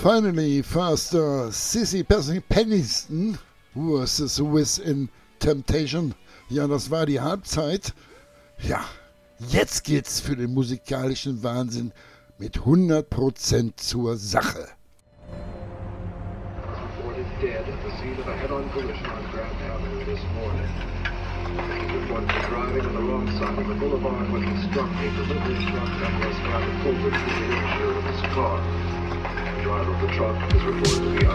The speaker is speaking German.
finally, faster Sissy Peniston versus Within Temptation. Ja, das war die Halbzeit. Ja, jetzt geht's für den musikalischen Wahnsinn mit 100% zur Sache. Dead at the scene of a head-on collision on Grand Avenue this morning. He reported driving on the wrong side of the boulevard when he struck a delivery truck that was catapulted through the windshield of his car. The driver of the truck is reported to be